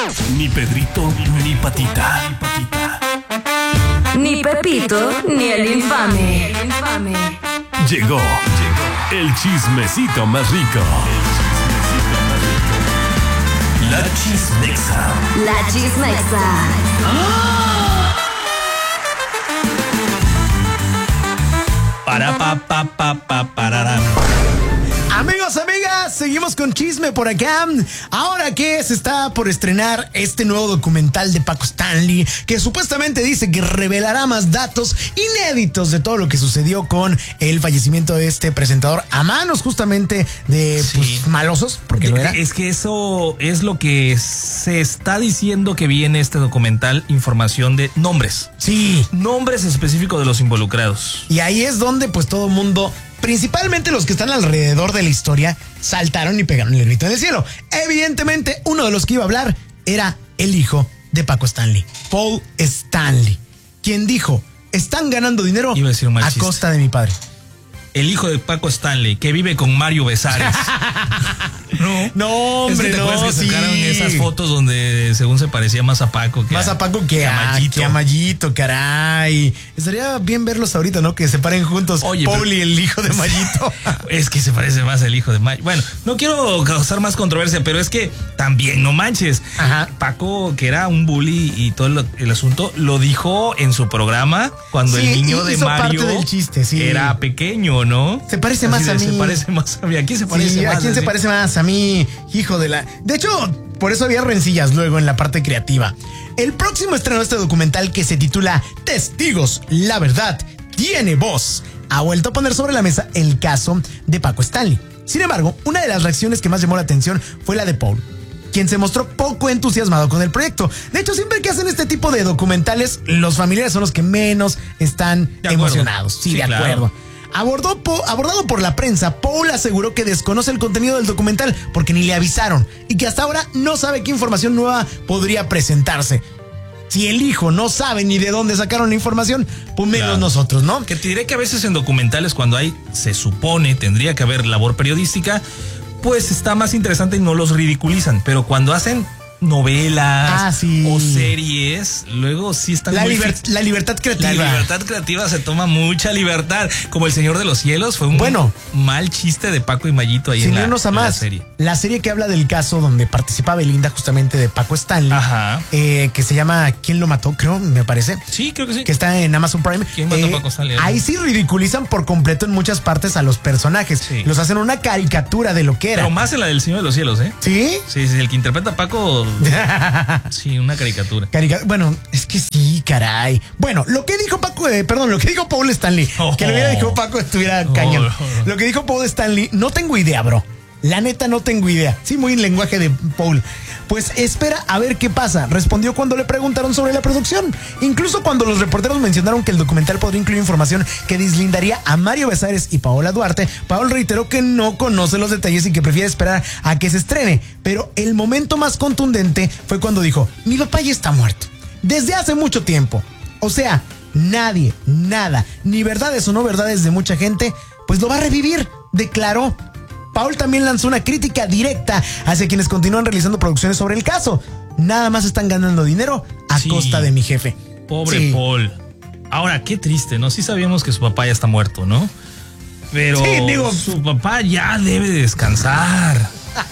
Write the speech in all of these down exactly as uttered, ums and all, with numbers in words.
Ni Pedrito, ni Patita. Ni Pepito, ni el infame. El infame. Llegó, llegó el chismecito más rico. La Chismexa. La Chismexa. ¡Ah! Para pa pa pa pa parará. Amigos, amigas, seguimos con chisme por acá. Ahora que se está por estrenar este nuevo documental de Paco Stanley, que supuestamente dice que revelará más datos inéditos de todo lo que sucedió con el fallecimiento de este presentador a manos justamente de sí. pues, malosos, porque lo era. Es que eso es lo que se está diciendo que viene este documental, información de nombres. Sí. Nombres específicos de los involucrados. Y ahí es donde pues todo mundo, principalmente los que están alrededor de la historia, saltaron y pegaron el grito en el cielo. Evidentemente, uno de los que iba a hablar era el hijo de Paco Stanley, Paul Stanley, quien dijo, están ganando dinero iba a decir un mal a chiste. costa de mi padre. El hijo de Paco Stanley, que vive con Mario Besares. No, no, hombre, es que te no, que sí. sacaron esas fotos donde según se parecía más a Paco que más a, a Paco que, que a, a Mayito. Que a Mayito, caray. Estaría bien verlos ahorita, ¿no? Que se paren juntos. Oye, Paul pero, y el hijo de Mayito. Es que se parece más al hijo de Mayito. Bueno, no quiero causar más controversia, pero es que también no manches. Ajá. Paco, que era un bully y todo el, el asunto, lo dijo en su programa cuando sí, el niño de Mario parte del chiste, sí. era pequeño, ¿no? Se parece más a mí. Se parece más a mí. ¿A quién se parece sí, más? ¿A quién así? se parece más? A mí, hijo de la... De hecho, por eso había rencillas luego en la parte creativa. El próximo estreno de este documental, que se titula Testigos, la verdad tiene voz, ha vuelto a poner sobre la mesa el caso de Paco Stanley. Sin embargo, una de las reacciones que más llamó la atención fue la de Paul, quien se mostró poco entusiasmado con el proyecto. De hecho, siempre que hacen este tipo de documentales, los familiares son los que menos están emocionados. Sí, sí, de claro. acuerdo. Abordó, po, abordado por la prensa, Paul aseguró que desconoce el contenido del documental porque ni le avisaron y que hasta ahora no sabe qué información nueva podría presentarse. Si el hijo no sabe ni de dónde sacaron la información, pues menos claro. nosotros, ¿no? Que te diré que a veces en documentales, cuando hay, se supone, tendría que haber labor periodística, pues está más interesante y no los ridiculizan. Pero cuando hacen novelas ah, sí. o series, luego sí están la, muy liber, la libertad creativa. La libertad creativa se toma mucha libertad. Como El Señor de los Cielos, fue un bueno, mal chiste de Paco y Mayito ahí en la, irnos a en más, la serie. La serie que habla del caso donde participa Belinda, justamente de Paco Stanley. Ajá. Eh, que se llama ¿Quién lo mató? Creo, me parece. Sí, creo que sí. Que está en Amazon Prime. ¿Quién mató eh, a Paco Stanley? Ahí sí ridiculizan por completo en muchas partes a los personajes. Sí. Los hacen una caricatura de lo que era. Pero más en la del Señor de los Cielos, ¿eh? ¿Sí? Sí, sí, el que interpreta a Paco... Sí, una caricatura. Carica bueno, es que sí, caray. Bueno, lo que dijo Paco, eh, perdón, lo que dijo Paul Stanley, oh, que lo hubiera dicho Paco estuviera oh, cañón. Oh, oh. Lo que dijo Paul Stanley, no tengo idea, bro. La neta no tengo idea. Sí, muy en lenguaje de Paul. Pues espera a ver qué pasa, respondió cuando le preguntaron sobre la producción. Incluso cuando los reporteros mencionaron que el documental podría incluir información que deslindaría a Mario Besares y Paola Duarte, Paul reiteró que no conoce los detalles y que prefiere esperar a que se estrene. Pero el momento más contundente fue cuando dijo, mi papá ya está muerto, desde hace mucho tiempo. O sea, nadie, nada, ni verdades o no verdades de mucha gente, pues lo va a revivir, declaró. Paul también lanzó una crítica directa hacia quienes continúan realizando producciones sobre el caso. Nada más están ganando dinero a sí, costa de mi jefe. Pobre sí. Paul. Ahora, qué triste, ¿no? Sí sabíamos que su papá ya está muerto, ¿no? Pero sí, digo, su papá ya debe descansar.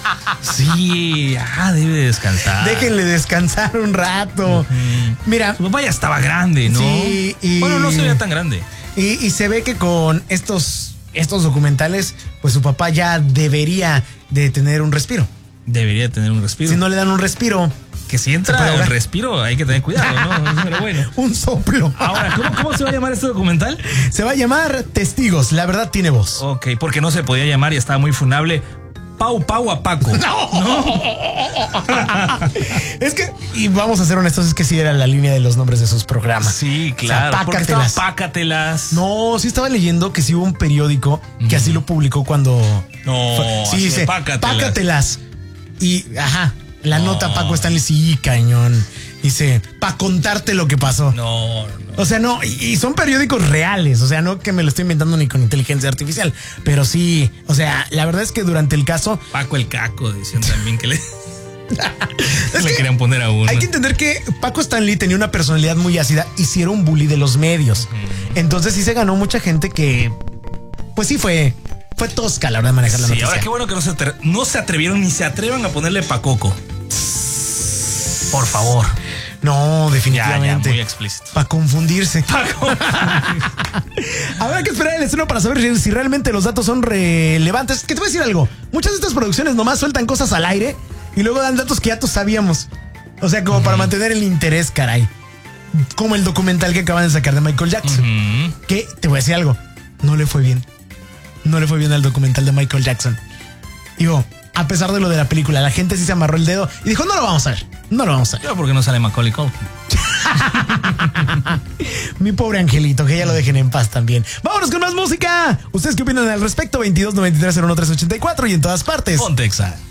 Sí, ya debe descansar. Déjenle descansar un rato. Uh-huh. Mira, su papá ya estaba grande, ¿no? Sí, y... Bueno, no se veía tan grande. Y, y se ve que con estos... estos documentales, pues su papá ya debería de tener un respiro. Debería tener un respiro. Si no le dan un respiro. Que si entra el respiro, hay que tener cuidado, ¿no? Pero bueno. Un soplo. Ahora, ¿cómo, ¿cómo se va a llamar este documental? Se va a llamar Testigos, la verdad tiene voz. Ok, porque no se podía llamar y estaba muy funable. Pau Pau a Paco. No. ¿No? Es que, y vamos a ser honestos, es que sí era la línea de los nombres de sus programas. Sí, claro. O sea, pácatelas. Pácatelas. No, sí estaba leyendo que sí hubo un periódico que mm. así lo publicó cuando. No, fue, sí dice pácatelas. Pácatelas. Y, ajá, la no. nota Paco Stanley, sí, cañón. Dice, pa' contarte lo que pasó. No, no. O sea, no, y, y son periódicos reales, o sea, no que me lo estoy inventando ni con inteligencia artificial, pero sí, o sea, la verdad es que durante el caso... Paco el Caco, decían también que le... Es le querían poner a uno. Hay que entender que Paco Stanley tenía una personalidad muy ácida y sí era un bully de los medios. Uh-huh. Entonces sí se ganó mucha gente que, pues sí fue, fue tosca a la hora de manejar la sí, noticia. Ahora qué bueno que no se, atre- no se atrevieron ni se atrevan a ponerle Pacoco. Por favor. No, definitivamente. Ya, ya, muy explícito. Para confundirse. Pa confundirse. Habrá que esperar el estreno para saber si realmente los datos son relevantes. Que te voy a decir algo. Muchas de estas producciones nomás sueltan cosas al aire y luego dan datos que ya todos sabíamos. O sea, como uh-huh. para mantener el interés, caray. Como el documental que acaban de sacar de Michael Jackson. Uh-huh. Que, te voy a decir algo, no le fue bien. No le fue bien al documental de Michael Jackson. Digo, a pesar de lo de la película, la gente sí se amarró el dedo y dijo, no lo vamos a ver, no lo vamos a ver. Yo porque no sale Macaulay Culkin. Mi pobre angelito, que ya lo dejen en paz también. Vámonos con más música. ¿Ustedes qué opinan al respecto? veintidós noventa y tres cero uno tres ochenta y cuatro y en todas partes. Ponte Exa.